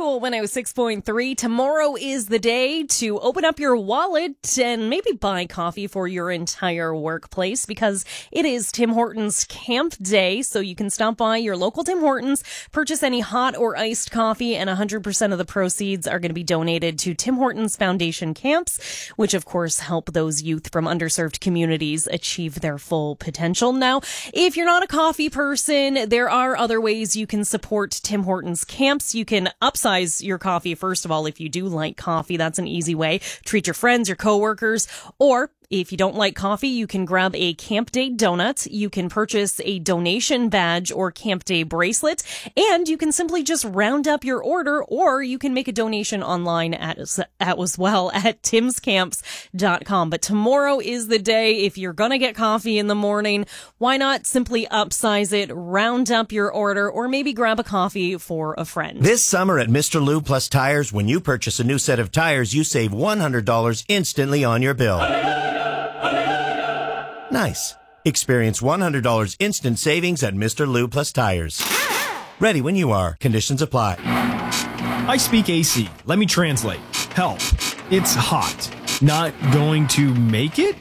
Cool 106.3. Tomorrow is the day to open up your wallet and maybe buy coffee for your entire workplace because it is Tim Hortons Camp Day. So you can stop by your local Tim Hortons, purchase any hot or iced coffee, and 100% of the proceeds are going to be donated to Tim Hortons Foundation camps, which of course help those youth from underserved communities achieve their full potential. Now, if you're not a coffee person, there are other ways you can support Tim Hortons camps. You can upsize your coffee, first of all, if you do like coffee. That's an easy way. Treat your friends, your coworkers, or if you don't like coffee, you can grab a Camp Day donut. You can purchase a donation badge or Camp Day bracelet, and you can simply just round up your order, or you can make a donation online as well at timscamps.com. But tomorrow is the day. If you're going to get coffee in the morning, why not simply upsize it, round up your order, or maybe grab a coffee for a friend? This summer at Mr. Lube Plus Tires, when you purchase a new set of tires, you save $100 instantly on your bill. Nice. Experience $100 instant savings at Mr. Lube Plus Tires. Ready when you are. Conditions apply. I speak AC. Let me translate. Help. It's hot. Not going to make it?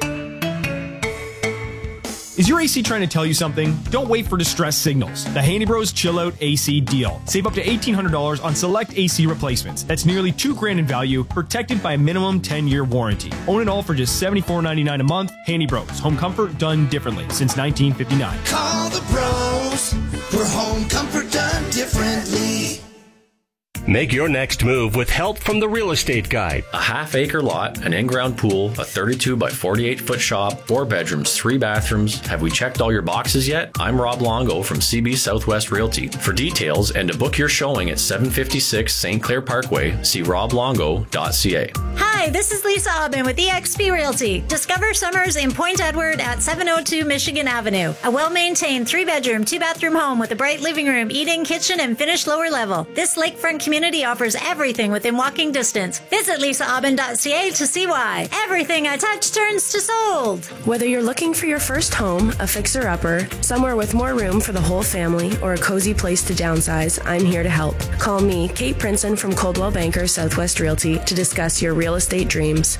Is your AC trying to tell you something? Don't wait for distress signals. The Handy Bros Chill Out AC deal. Save up to $1,800 on select AC replacements. That's nearly $2,000 in value, protected by a minimum 10-year warranty. Own it all for just $74.99 a month. Handy Bros. Home comfort done differently since 1959. Call the bros for home comfort done differently. Make your next move with help from the Real Estate Guide. A half-acre lot, an in-ground pool, a 32 by 48-foot shop, 4 bedrooms, 3 bathrooms. Have we checked all your boxes yet? I'm Rob Longo from CB Southwest Realty. For details and to book your showing at 756 St. Clair Parkway, see roblongo.ca. Hi, this is Lisa Aubin with eXp Realty. Discover summers in Point Edward at 702 Michigan Avenue. A well-maintained 3-bedroom, 2-bathroom home with a bright living room, eating, kitchen, and finished lower level. This lakefront community offers everything within walking distance. Visit lisaaubin.ca to see why. Everything I touch turns to sold. Whether you're looking for your first home, a fixer-upper, somewhere with more room for the whole family, or a cozy place to downsize, I'm here to help. Call me, Kate Princeton from Coldwell Banker Southwest Realty, to discuss your real estate dreams.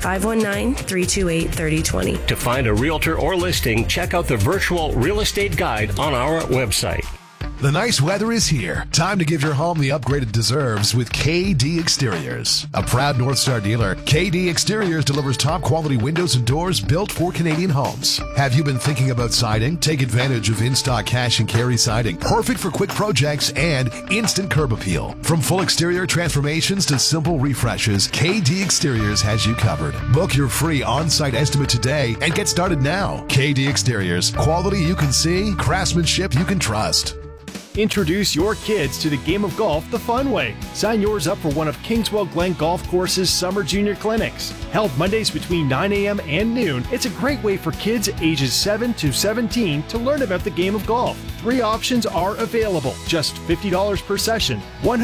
519-328-3020. To find a realtor or listing, check out the virtual Real Estate Guide on our website. The nice weather is here. Time to give your home the upgrade it deserves with KD Exteriors. A proud North Star dealer, KD Exteriors delivers top quality windows and doors built for Canadian homes. Have you been thinking about siding? Take advantage of in-stock cash and carry siding. Perfect for quick projects and instant curb appeal. From full exterior transformations to simple refreshes, KD Exteriors has you covered. Book your free on-site estimate today and get started now. KD Exteriors. Quality you can see, craftsmanship you can trust. Introduce your kids to the game of golf the fun way. Sign yours up for one of Kingswell Glen Golf Course's summer junior clinics. Held Mondays between 9 a.m. and noon, it's a great way for kids ages 7 to 17 to learn about the game of golf. 3 options are available. Just $50 per session,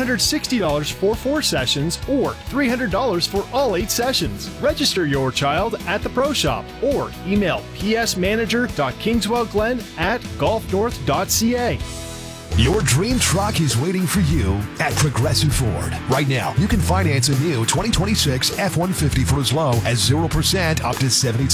$160 for 4 sessions, or $300 for all 8 sessions. Register your child at the Pro Shop or email psmanager.kingswellglen@golfnorth.ca. Your dream truck is waiting for you at Progressive Ford. Right now, you can finance a new 2026 F-150 for as low as 0% up to 72